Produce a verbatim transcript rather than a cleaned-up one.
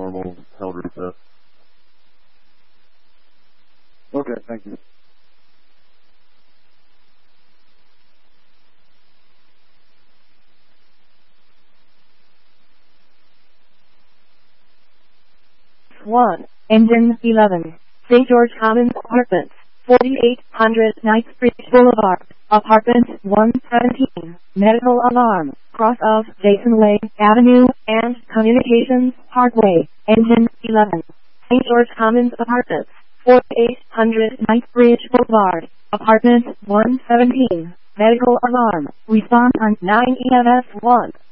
normal held reset. Okay, thank you. one. Engine eleven. Saint George Commons Apartments. forty-eight hundred Knightsbridge Boulevard. Apartment one seventeen. Medical alarm. Cross of Jason Lake Avenue and Communications Parkway. Engine eleven. Saint George Commons Apartments. forty-eight hundred Knightsbridge Boulevard. Apartment one seventeen. Medical alarm. Response on nine E M S one.